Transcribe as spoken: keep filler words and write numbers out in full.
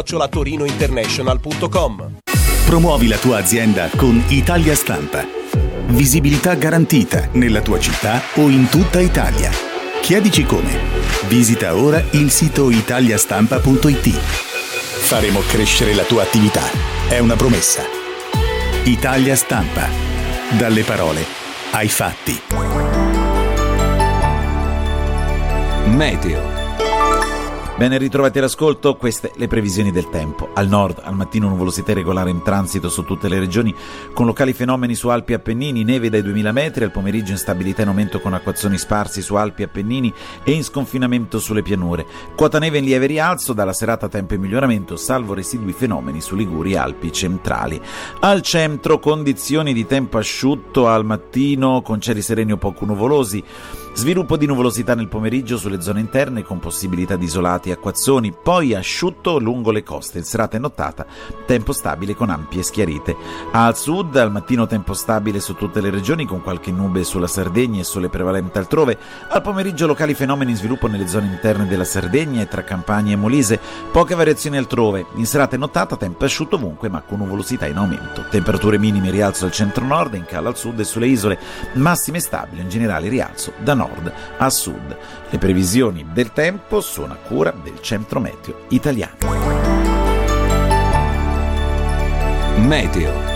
chiocciola torino international punto com. Promuovi la tua azienda con Italia Stampa. Visibilità garantita nella tua città o in tutta Italia. Chiedici come. Visita ora il sito italiastampa punto it. Faremo crescere la tua attività. È una promessa. Italia Stampa. Dalle parole ai fatti. Meteo. Ben ritrovati all'ascolto, queste le previsioni del tempo. Al nord, al mattino nuvolosità irregolare in transito su tutte le regioni, con locali fenomeni su Alpi e Appennini, neve dai duemila metri, al pomeriggio instabilità in aumento con acquazzoni sparsi su Alpi e Appennini e in sconfinamento sulle pianure. Quota neve in lieve rialzo, dalla serata tempo in miglioramento, salvo residui fenomeni su Liguria e Alpi centrali. Al centro, condizioni di tempo asciutto al mattino, con cieli sereni o poco nuvolosi. Sviluppo di nuvolosità nel pomeriggio sulle zone interne con possibilità di isolati e acquazzoni, poi asciutto lungo le coste, in serata e nottata tempo stabile con ampie schiarite. Al sud al mattino tempo stabile su tutte le regioni con qualche nube sulla Sardegna e sole prevalente altrove, al pomeriggio locali fenomeni in sviluppo nelle zone interne della Sardegna e tra Campania e Molise, poche variazioni altrove, in serata e nottata tempo asciutto ovunque ma con nuvolosità in aumento. Temperature minime in rialzo al centro-nord, in calo al sud e sulle isole, massime stabili, in generale rialzo da nord a sud. Le previsioni del tempo sono a cura del Centro Meteo Italiano. Meteo.